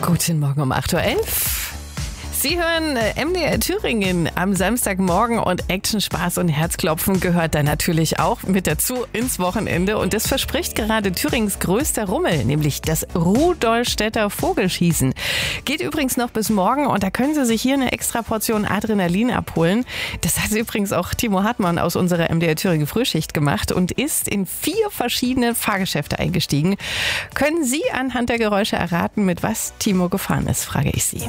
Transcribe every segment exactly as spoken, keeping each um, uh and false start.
Guten Morgen um acht Uhr elf. Sie hören M D R Thüringen am Samstagmorgen und Action, Spaß und Herzklopfen gehört da natürlich auch mit dazu ins Wochenende. Und das verspricht gerade Thürings größter Rummel, nämlich das Rudolstädter Vogelschießen. Geht übrigens noch bis morgen und da können Sie sich hier eine extra Portion Adrenalin abholen. Das hat übrigens auch Timo Hartmann aus unserer M D R Thüringen Frühschicht gemacht und ist in vier verschiedene Fahrgeschäfte eingestiegen. Können Sie anhand der Geräusche erraten, mit was Timo gefahren ist, frage ich Sie.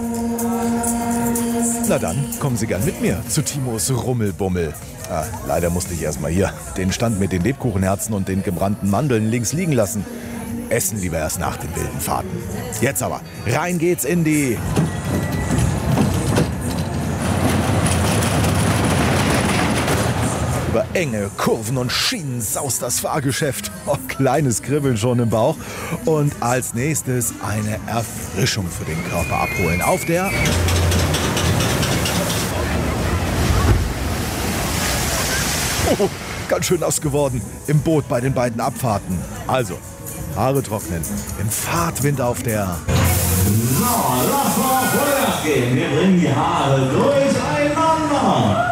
Na dann, kommen Sie gern mit mir zu Timos Rummelbummel. Ah, leider musste ich erstmal hier den Stand mit den Lebkuchenherzen und den gebrannten Mandeln links liegen lassen. Essen lieber erst nach den wilden Fahrten. Jetzt aber, rein geht's in die... Über enge Kurven und Schienen saust das Fahrgeschäft. Oh, kleines Kribbeln schon im Bauch. Und als nächstes eine Erfrischung für den Körper abholen. Auf der... Oh, ganz schön nass geworden im Boot bei den beiden Abfahrten. Also, Haare trocknen, im Fahrtwind auf der... So, lass mal Feuer gehen. Wir bringen die Haare durcheinander.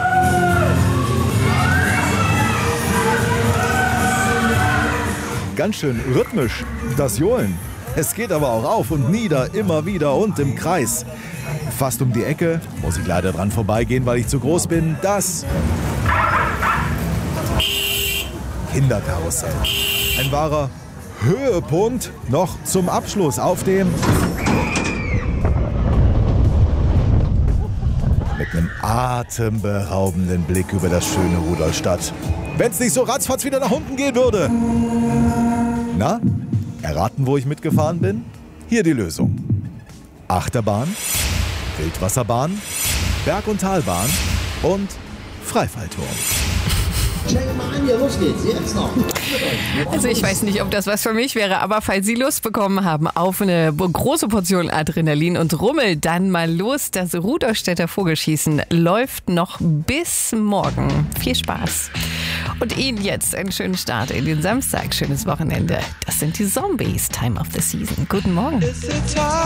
Ganz schön rhythmisch, das Johlen. Es geht aber auch auf und nieder, immer wieder und im Kreis. Fast um die Ecke, muss ich leider dran vorbeigehen, weil ich zu groß bin, das Kinderkarussell. Ein wahrer Höhepunkt noch zum Abschluss auf dem... Mit einem atemberaubenden Blick über das schöne Rudolstadt. Wenn's nicht so ratzfatz wieder nach unten gehen würde. Na, erraten, wo ich mitgefahren bin? Hier die Lösung. Achterbahn, Wildwasserbahn, Berg- und Talbahn und Freifallturm. Check mal an, hier, los geht's, jetzt noch. Also ich weiß nicht, ob das was für mich wäre, aber falls Sie Lust bekommen haben auf eine große Portion Adrenalin und Rummel, dann mal los. Das Rudolstädter Vogelschießen läuft noch bis morgen. Viel Spaß. Und Ihnen jetzt einen schönen Start in den Samstag. Schönes Wochenende. Das sind die Zombies. Time of the Season. Guten Morgen.